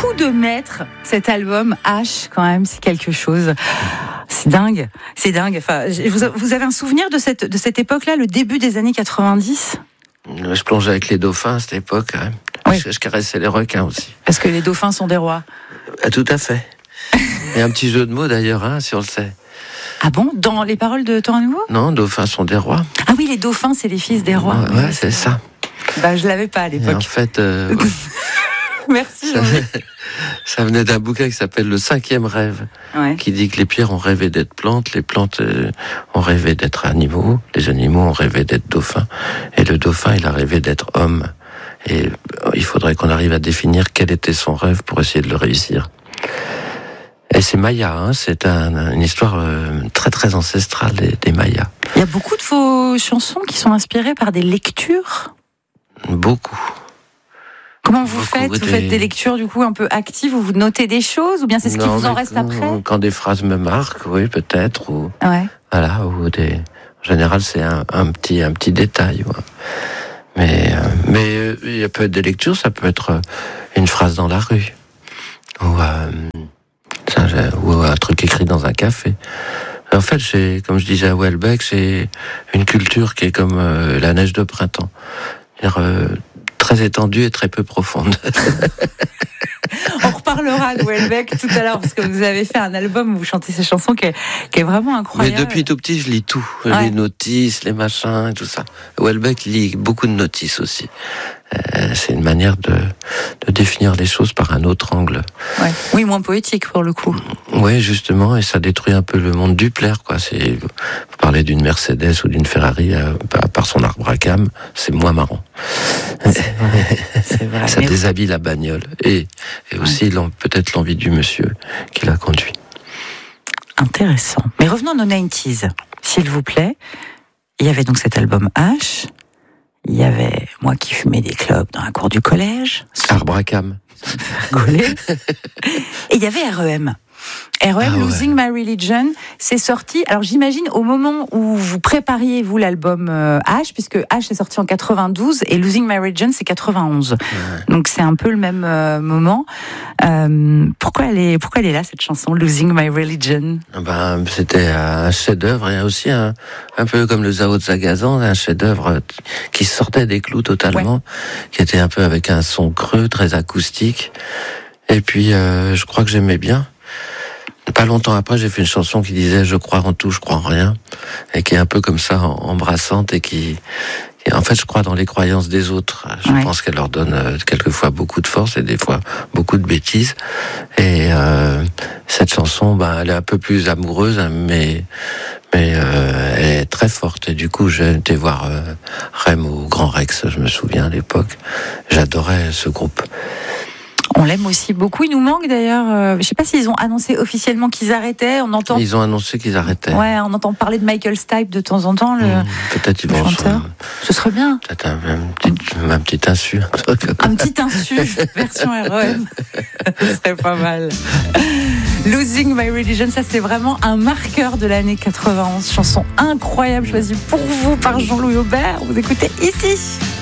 coup de maître, cet album H, quand même, c'est quelque chose. C'est dingue. Enfin, vous avez un souvenir de cette époque-là, le début des années 90 ? Je plongeais avec les dauphins à cette époque. Hein. Oui. Je caressais les requins aussi. Parce que les dauphins sont des rois. Tout à fait. Il y a un petit jeu de mots d'ailleurs, hein, si on le sait. Ah bon ? Dans les paroles de Temps à nouveau ? Non, dauphins sont des rois. Ah oui, les dauphins, c'est les fils des rois. Ouais, c'est ça. Bah, je l'avais pas à Et l'époque. en fait, Merci. ça venait d'un bouquin qui s'appelle Le 5e rêve, Ouais. qui dit que les pierres ont rêvé d'être plantes, les plantes ont rêvé d'être animaux, les animaux ont rêvé d'être dauphins, et le dauphin, il a rêvé d'être homme. Et il faudrait qu'on arrive à définir quel était son rêve pour essayer de le réussir. Et c'est Maya, hein, c'est une histoire très très ancestrale des Mayas. Il y a beaucoup de vos chansons qui sont inspirées par des lectures. Beaucoup. Comment vous Beaucoup, faites ? Vous faites des lectures du coup un peu actives où vous notez des choses ou bien c'est ce qui vous en reste après ? Quand des phrases me marquent, oui, peut-être. Ou, Ouais. voilà, ou des. En général, c'est un petit détail. Ouais. Mais il peut être des lectures, ça peut être une phrase dans la rue. Ou un truc écrit dans un café. En fait, comme je disais à Houellebecq, c'est une culture qui est comme la neige de printemps. C'est-à-dire, très étendue et très peu profonde. On reparlera de Houellebecq tout à l'heure parce que vous avez fait un album où vous chantez ces chansons qui est vraiment incroyable. Mais depuis tout petit, je lis tout. Ouais. Les notices, les machins, et tout ça. Houellebecq lit beaucoup de notices aussi. C'est une manière de définir les choses par un autre angle. Ouais. Oui, moins poétique pour le coup. Oui, justement, et ça détruit un peu le monde du plaire, quoi. Vous parlez d'une Mercedes ou d'une Ferrari, par son arbre à cam, c'est moins marrant. C'est vrai. Ça déshabille la bagnole. Et aussi, peut-être l'envie du monsieur qui la conduit. Intéressant. Mais revenons à nos 90s, s'il vous plaît. Il y avait donc cet album H. Il y avait moi qui fumais des clopes dans la cour du collège. Arbre à cam. Rigoler. Et il y avait REM. REM, Losing My Religion, c'est sorti. Alors j'imagine au moment où vous prépariez vous l'album H, puisque H est sorti en 92 et Losing My Religion c'est 91. Ouais. Donc c'est un peu le même moment. Pourquoi elle est là cette chanson Losing My Religion ? C'était un chef-d'œuvre et aussi un peu comme le Zao de Sagazan, un chef-d'œuvre qui sortait des clous totalement, qui était un peu avec un son creux, très acoustique. Et puis je crois que j'aimais bien. Pas longtemps après, j'ai fait une chanson qui disait « Je crois en tout, je crois en rien » et qui est un peu comme ça, embrassante et qui en fait, je crois dans les croyances des autres. Je pense qu'elle leur donne quelquefois beaucoup de force et des fois beaucoup de bêtises. Et cette chanson, elle est un peu plus amoureuse, mais elle est très forte. Et du coup, j'ai été voir REM au Grand Rex, je me souviens à l'époque. J'adorais ce groupe. On l'aime aussi beaucoup. Il nous manque d'ailleurs. Je sais pas s'ils ont annoncé officiellement qu'ils arrêtaient. Ils ont annoncé qu'ils arrêtaient. Ouais, on entend parler de Michael Stipe de temps en temps. Peut-être ils vont chanteur. Ce serait bien. Peut-être un petit insu. Un petit insu version REM. Ce serait pas mal. Losing My Religion, ça c'est vraiment un marqueur de l'année 91. Chanson incroyable choisie pour vous par Jean-Louis Aubert. Vous écoutez ici.